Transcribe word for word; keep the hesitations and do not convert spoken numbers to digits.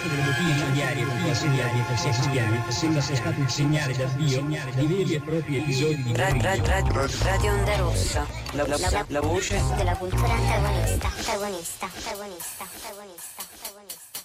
l'effetto delle bottiglie incendiarie con cui assediati per sei cristiani sembra sia stato un segnale d'avvio di veri e propri episodi di Ra- ra- guerriglia. ra- Radio Onda Rossa, la, la, la, la voce della cultura antagonista, antagonista, antagonista, antagonista, antagonista.